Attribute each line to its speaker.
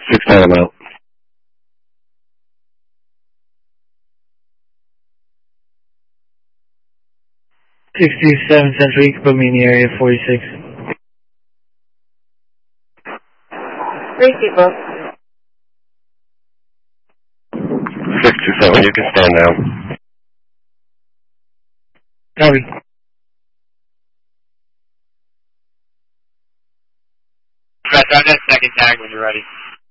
Speaker 1: 6-9, I'm out.
Speaker 2: 67 Central, you can put me in the area 46.
Speaker 3: 3 people.
Speaker 1: 627, you can stand down.
Speaker 2: Copy.
Speaker 4: Press on that second tag when you're ready.